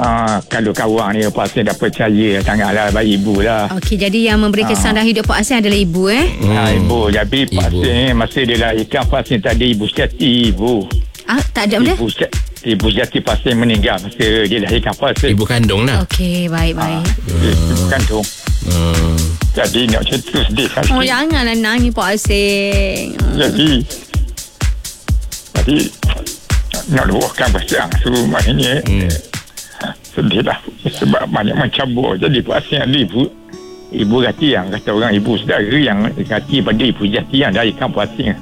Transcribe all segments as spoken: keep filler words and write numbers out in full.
Uh, kalau kawan ni Pak Hasin dah percaya tanganlah bagi ibu lah. Okey, jadi yang memberi kesan dalam hidup Pak Hasin adalah ibu eh? Hmm. Ha, ibu. Jadi Pak Hasin masa dia lahirkan Pak Hasin tadi ibu sejati ibu. Ah, tak ada benda? Ibu, ibu sejati Pak Hasin meninggal masa dia lahirkan Pak Hasin. Ibu kandung lah. Okey, baik-baik. Ha, ibu kandung. Hmm. Jadi nak cerita sedih sekali. Oh, janganlah nangis Pak Hasin. Jadi Jadi nak luahkan pasang tu maknanya hmm. sedih lah sebab banyak macam buah. Jadi Pak Hasin ada ibu ibu Gati yang kata orang ibu saudara yang Gati pada ibu Jati yang dari kampung Hasin.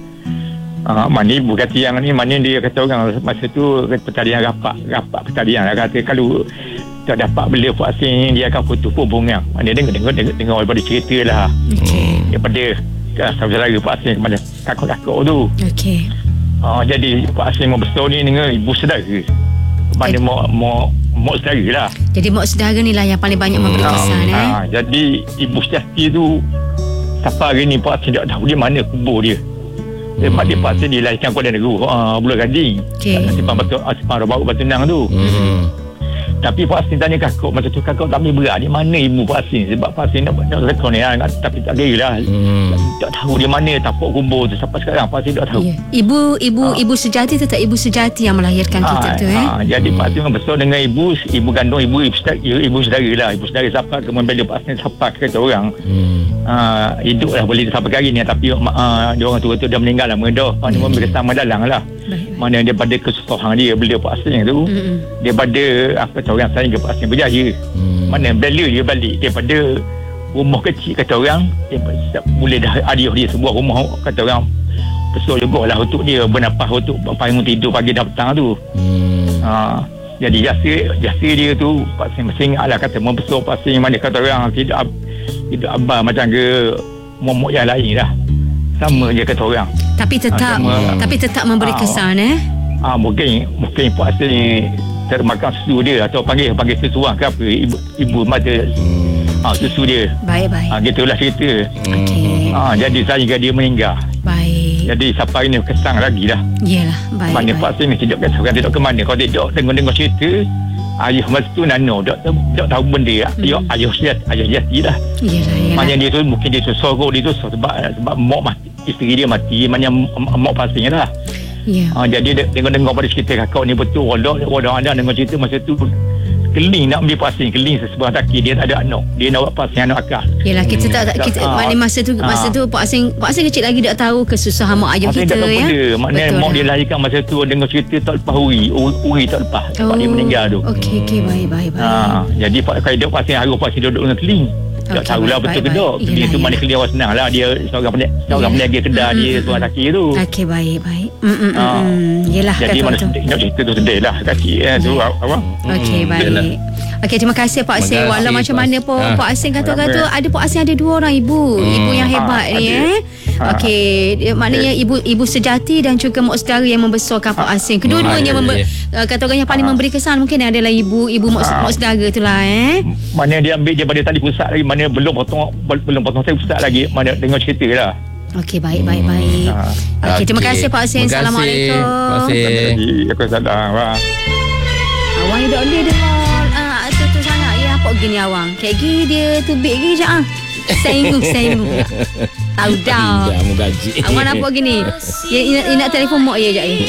Uh, mana ibu Gati yang ni mana dia kata orang masa tu pertalian rapat rapat pertalian lah kata kalau tak dapat bela Pak Hasin dia akan putus hubungan. Mana dengar dengar dengar, dengar daripada cerita lah okay. daripada saudara Pak Hasin kepada kakak-kakak tu. Okey. Uh, jadi Pak Hasin mau besar ni dengan ibu saudara. Mana mau mau mau saudara lah. Jadi mak saudara ni lah yang paling banyak memberi kesan uh, eh. Uh, jadi ibu sejati tu sampai hari ni Pak Hasin tak tahu dia mana kubur dia. Sebab hmm. dia Pak Hasin dilahirkan Kuala Negeri uh, Pulau Gading. Okay. Simpang Batu Simpang Rabau Batu Nang tu. Hmm. Tapi Pak Hasin tanya kakak masa tu kakak tak boleh berat. Di mana ibu Pak Hasin? Sebab Pak Hasin nak nak rekod ni lah, tapi tak kira lah. Hmm. Tak tahu dia mana tapak kubur tu sampai sekarang Pak Hasin tak tahu. Yeah. Ibu ibu ha. ibu sejati tetap ibu sejati yang melahirkan ha. kita tu eh. Ha. Jadi hmm. Pak Hasin besar dengan ibu ibu kandung ibu ibu saudara, ibu saudara lah. Ibu saudara siapa kemudian bila Pak Hasin siapa kata orang. Hmm. Uh, hidup lah boleh sampai hari ni tapi uh, dia orang tua tu dah meninggal lah mengedah. Ha. Dia memberi kesan mendalang lah. Baik. Mana dia pada kesusahan dia bela Pak Hasin tu hmm. dia pada apa kata orang saya ke Pak Hasin berjaya hmm. mana bela dia balik daripada rumah kecil kata orang dia boleh dah adiah dia sebuah rumah kata orang besar juga lah untuk dia bernafas untuk bangun tidur pagi dan petang tu hmm. ha, jadi jasa jasa dia tu Pak Hasin masih ingat lah kata membesar Pak Hasin mana kata orang tidak tidak abang macam ke momok yang lain lah sama je kata orang tapi tetap ha, tapi tetap memberi ha, kesan eh ah ha, mungkin mungkin Pak Hasin termakan susu dia atau panggil panggil susuan ke apa ibu ibu mata hmm. ah ha, susu dia baik-baik ah ha, gitulah cerita okey ah ha, jadi sehingga dia meninggal baik jadi sampai ini kesan lagi dah iyalah baik mana baik. Pak Hasin ni tidak kata tidak ke mana kalau tidak dengar-dengar cerita ayah masa tu nano tak tak tahu benda hmm. ayah ayah siat ayah jati dah iyalah iyalah maknanya dia tu mungkin dia susah kot dia tu sebab sebab mak mati isteri dia mati maknanya mak Pak Hasin dah. Ya. Ha, jadi dengar-dengar pada cerita kakak ni betul walau walau anda dengar cerita masa tu keling nak ambil Pak Hasin keling sesebuah taki dia tak ada anak dia nak buat Pak Hasin anak akal. Yalah kita tak, tak kita ha, maknanya masa tu ha. masa tu Pak Hasin Pak Hasin kecil lagi tak tahu kesusahan mak ayah kita ya. Maknanya mak dia lahirkan masa tu dengar cerita tak lepas uri uri tak lepas sebab oh. dia meninggal tu. Okey okey baik baik baik. Ha, jadi Pak Hasin Pak Hasin harus Pak Hasin duduk dengan keling. Tak okay, tahulah betul ke tak. Dia tu mana kelia orang senang lah. Dia seorang peniaga, seorang peniaga kedai dia tuan kaki tu. Okey baik baik. Mm mm uh, mm. Yalah jadi mana sedih, nak cerita tu sedih lah kaki eh, tu apa. Okey baik. Okey terima kasih Pak Hasin. Walau macam mana pun ha. Pak Hasin kata-kata ada Pak Hasin ada dua orang ibu. Hmm. Ibu yang hebat ha, ni ada. eh. Ha. Okey maknanya okay. ibu ibu sejati dan juga mak saudara yang membesarkan Pak Hasin. Kedua-duanya ha, member, ya. kata orang yang paling ha. memberi kesan mungkin adalah ibu ibu mak, ha. mak saudara tu lah eh. Mana dia ambil dia pada tali pusat lagi mana belum potong belum potong tali pusat lagi mana dengar cerita lah. Okey baik baik baik. Ha. Okey okay, terima kasih Pak Hasin. Assalamualaikum. Terima kasih. Aku salam. Wah. Awang hidup dia dengan ah tu tu sangat ya apa gini awang. Kayak gini dia tubik gini je ah. Sengu sengu. Tahu dah. Dah mu gaji. Awang apa gini? Ya nak telefon mak ya jap.